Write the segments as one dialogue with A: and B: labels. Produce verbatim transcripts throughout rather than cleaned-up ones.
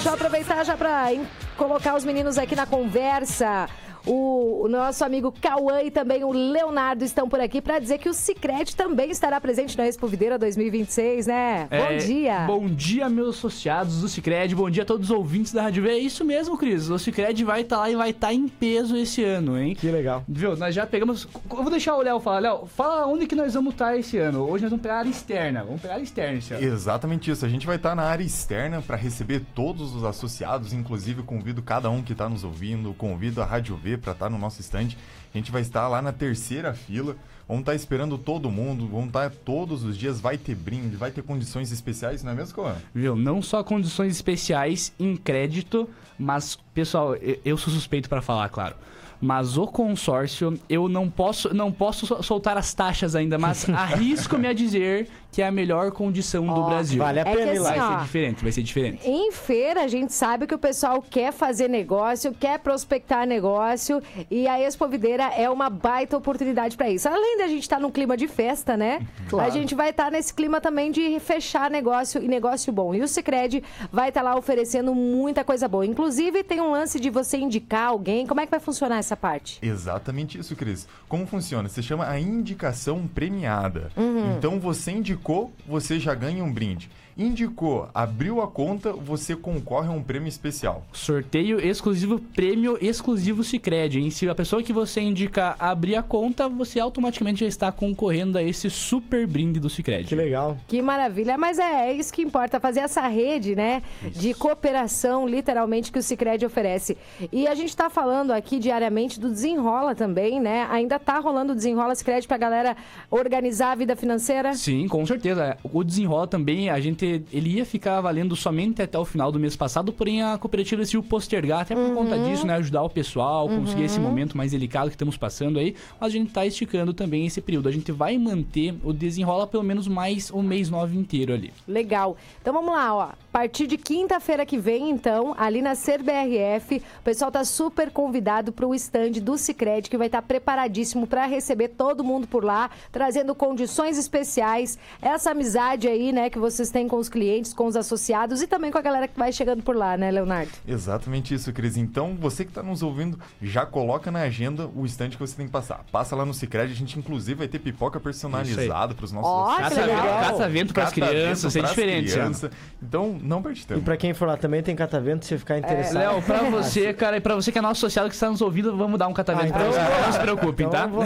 A: Deixa eu aproveitar já para colocar os meninos aqui na conversa. O, o nosso amigo Cauã e também o Leonardo estão por aqui para dizer que o Sicredi também estará presente na Expo Videira dois mil e vinte e seis, né?
B: É,
A: bom dia!
B: Bom dia, meus associados do Sicredi, bom dia a todos os ouvintes da Rádio V. É isso mesmo, Cris, o Sicredi vai estar tá lá e vai estar tá em peso esse ano, hein?
C: Que legal.
B: Viu, nós já pegamos... Eu vou deixar o Léo falar. Léo, fala onde que nós vamos estar tá esse ano. Hoje nós vamos pegar a área externa, vamos pegar a área externa esse ano.
D: Exatamente isso, a gente vai estar tá na área externa para receber todos os associados, inclusive convido cada um que está nos ouvindo, convido a Rádio V para estar tá no nosso stand. A gente vai estar lá na terceira fila, vamos estar esperando todo mundo, vamos estar todos os dias, vai ter brinde, vai ter condições especiais, não é mesmo, Cauã?
B: Viu, não só condições especiais em crédito, mas, pessoal, eu sou suspeito para falar, claro. Mas o consórcio, eu não posso, não posso soltar as taxas ainda, mas arrisco-me a dizer que é a melhor condição do
A: oh,
B: Brasil.
C: Vale a
A: é
C: pena
A: que
C: ir lá.
A: assim,
B: Vai
A: ó,
B: ser diferente, vai ser diferente.
A: Em feira, a gente sabe que o pessoal quer fazer negócio, quer prospectar negócio, e a Expo Videira é uma baita oportunidade para isso. Além da gente estar num clima de festa, né?
C: Claro.
A: A gente vai estar nesse clima também de fechar negócio e negócio bom. E o Sicredi vai estar lá oferecendo muita coisa boa. Inclusive, tem um lance de você indicar alguém. Como é que vai funcionar essa parte?
D: Exatamente isso, Cris. Como funciona? Se chama a indicação premiada.
A: Uhum.
D: Então, você indicou, você já ganha um brinde. Indicou, abriu a conta, você concorre a um prêmio especial.
B: Sorteio exclusivo, prêmio exclusivo Sicredi, hein? Se a pessoa que você indicar abrir a conta, você automaticamente já está concorrendo a esse super brinde do Sicredi.
C: Que legal.
A: Que maravilha, mas é, é isso que importa, fazer essa rede, né, isso. de cooperação, literalmente, que o Sicredi oferece. E a gente está falando aqui diariamente do Desenrola também, né? Ainda tá rolando o Desenrola Sicredi pra galera organizar a vida financeira?
B: Sim, com certeza. O Desenrola também, a gente ele ia ficar valendo somente até o final do mês passado, porém a cooperativa decidiu postergar, até por uhum. conta disso, né, ajudar o pessoal, uhum. conseguir esse momento mais delicado que estamos passando aí, mas a gente está esticando também esse período. A gente vai manter o Desenrola pelo menos mais o mês nove inteiro ali.
A: Legal. Então vamos lá, ó. A partir de quinta-feira que vem, então, ali na Ser B R F, o pessoal tá super convidado para o stand do Sicredi, que vai estar tá preparadíssimo para receber todo mundo por lá, trazendo condições especiais, essa amizade aí, né, que vocês têm com os clientes, com os associados e também com a galera que vai chegando por lá, né, Leonardo?
D: Exatamente isso, Cris. Então, você que está nos ouvindo, já coloca na agenda o stand que você tem que passar. Passa lá no Sicredi, a gente inclusive vai ter pipoca personalizada para os nossos
A: oh,
D: associados.
B: Catavento para as crianças, é diferente.
D: Criança. Então, não perde tempo.
C: E para quem for lá também tem catavento, se ficar interessado.
B: É. Léo, para você, cara, e para você que é nosso associado que está nos ouvindo, vamos dar um catavento ah, então, para você. Não se preocupem, então, tá?
C: Vou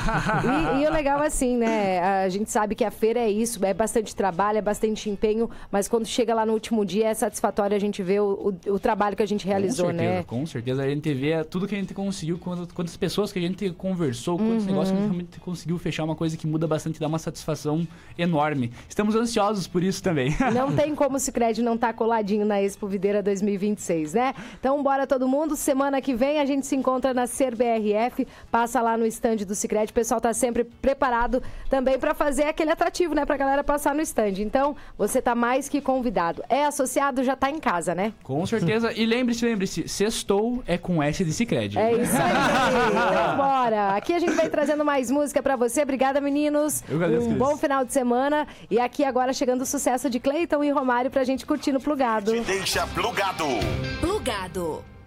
C: lá
A: e, e o legal assim, né, a gente sabe que a feira é isso, é bastante trabalho, é bastante empenho, mas quando chega lá no último dia é satisfatório a gente ver o, o, o trabalho que a gente realizou,
B: com certeza,
A: né?
B: Com certeza, a gente vê tudo que a gente conseguiu, quantas pessoas que a gente conversou, quantos uhum. negócios que a gente realmente conseguiu fechar, uma coisa que muda bastante, dá uma satisfação enorme. Estamos ansiosos por isso também.
A: Não tem como o Sicredi não estar tá coladinho na Expo Videira dois mil e vinte e seis, né? Então bora todo mundo, semana que vem a gente se encontra na Ser B R F, passa lá no stand do Sicredi, o pessoal tá sempre preparado também para fazer aquele atrativo, né, pra galera passar no stand. Então, você tá mais que convidado. É associado, já tá em casa, né?
B: Com certeza. E lembre-se, lembre-se, sextou é com S de Sicredi.
A: É isso aí. Então, bora. Aqui a gente vai trazendo mais música pra você. Obrigada, meninos.
B: Eu agradeço,
A: um
B: Cris.
A: bom final de semana. E aqui agora chegando o sucesso de Cleiton e Romário pra gente curtir no Plugado.
E: Te deixa plugado.
F: Plugado.